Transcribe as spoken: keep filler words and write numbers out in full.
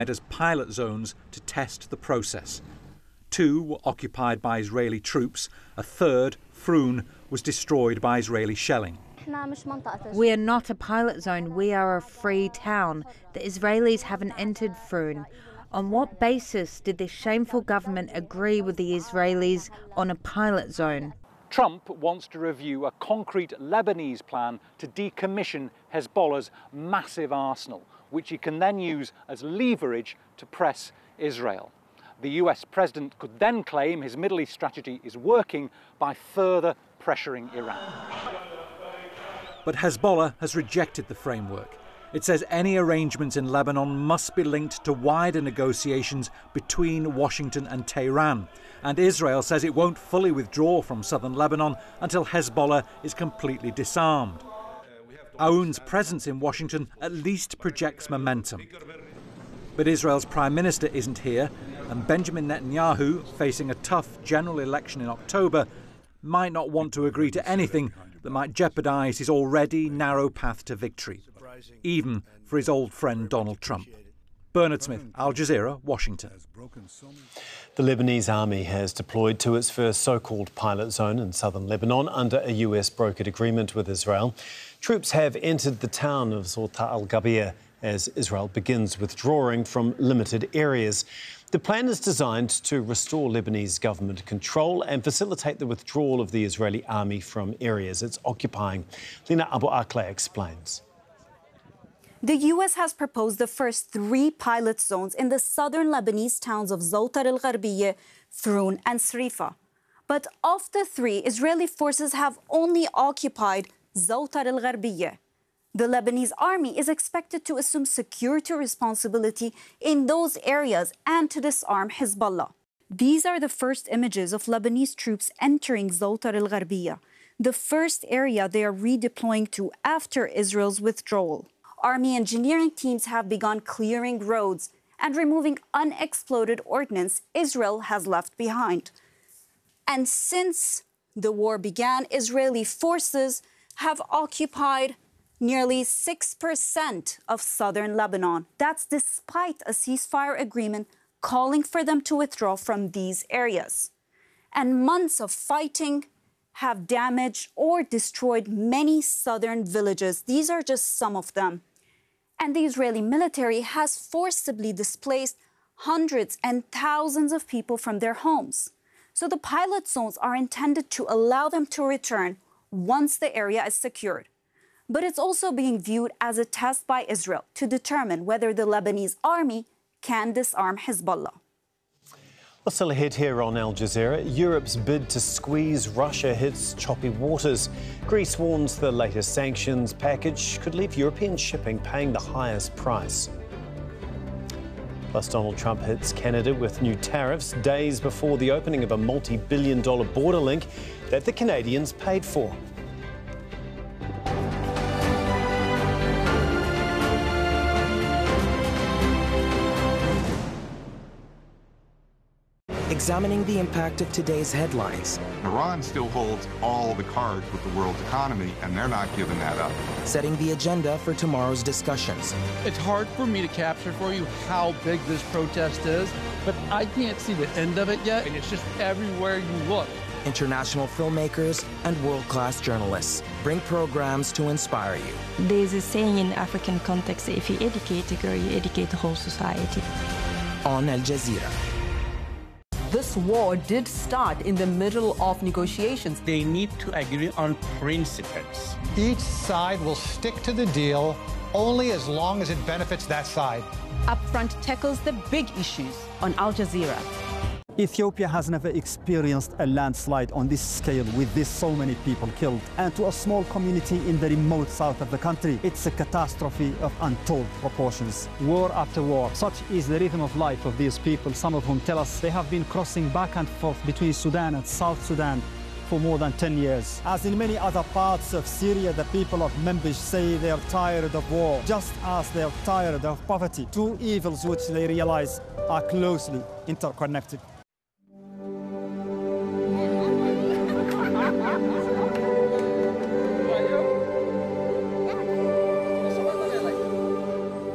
as pilot zones to test the process. Two were occupied by Israeli troops. A third, Frun, was destroyed by Israeli shelling. We are not a pilot zone, we are a free town. The Israelis haven't entered Frun. On what basis did this shameful government agree with the Israelis on a pilot zone? Trump wants to review a concrete Lebanese plan to decommission Hezbollah's massive arsenal, which he can then use as leverage to press Israel. The U S president could then claim his Middle East strategy is working by further pressuring Iran. But Hezbollah has rejected the framework. It says any arrangements in Lebanon must be linked to wider negotiations between Washington and Tehran. And Israel says it won't fully withdraw from southern Lebanon until Hezbollah is completely disarmed. Aoun's presence in Washington at least projects momentum. But Israel's Prime Minister isn't here, and Benjamin Netanyahu, facing a tough general election in October, might not want to agree to anything that might jeopardise his already narrow path to victory, even for his old friend Donald Trump. Bernard Smith, Al Jazeera, Washington. The Lebanese army has deployed to its first so-called pilot zone in southern Lebanon under a U S brokered agreement with Israel. Troops have entered the town of Zota al-Gabir as Israel begins withdrawing from limited areas. The plan is designed to restore Lebanese government control and facilitate the withdrawal of the Israeli army from areas it's occupying. Lina Abu Akleh explains. The U S has proposed the first three pilot zones in the southern Lebanese towns of Zoutar al-Gharbiyya, Frun and Srifa. But of the three, Israeli forces have only occupied Zoutar al-Gharbiyya. The Lebanese army is expected to assume security responsibility in those areas and to disarm Hezbollah. These are the first images of Lebanese troops entering Zoutar al-Gharbiyya, the first area they are redeploying to after Israel's withdrawal. Army engineering teams have begun clearing roads and removing unexploded ordnance Israel has left behind. And since the war began, Israeli forces have occupied nearly six percent of southern Lebanon. That's despite a ceasefire agreement calling for them to withdraw from these areas. And months of fighting have damaged or destroyed many southern villages. These are just some of them. And the Israeli military has forcibly displaced hundreds and thousands of people from their homes. So the pilot zones are intended to allow them to return once the area is secured. But it's also being viewed as a test by Israel to determine whether the Lebanese army can disarm Hezbollah. Well, still ahead here on Al Jazeera, Europe's bid to squeeze Russia hits choppy waters. Greece warns the latest sanctions package could leave European shipping paying the highest price. Plus, Donald Trump hits Canada with new tariffs days before the opening of a multi-billion dollar border link that the Canadians paid for. Examining the impact of today's headlines. Iran still holds all the cards with the world's economy, and they're not giving that up. Setting the agenda for tomorrow's discussions. It's hard for me to capture for you how big this protest is, but I can't see the end of it yet, and it's just everywhere you look. International filmmakers and world-class journalists bring programs to inspire you. There's a saying in African context, if you educate a girl, you educate the whole society. On Al Jazeera. This war did start in the middle of negotiations. They need to agree on principles. Each side will stick to the deal only as long as it benefits that side. Upfront tackles the big issues on Al Jazeera. Ethiopia has never experienced a landslide on this scale with this so many people killed. And to a small community in the remote south of the country, it's a catastrophe of untold proportions. War after war. Such is the rhythm of life of these people, some of whom tell us they have been crossing back and forth between Sudan and South Sudan for more than ten years. As in many other parts of Syria, the people of Manbij say they are tired of war, just as they are tired of poverty. Two evils which they realize are closely interconnected.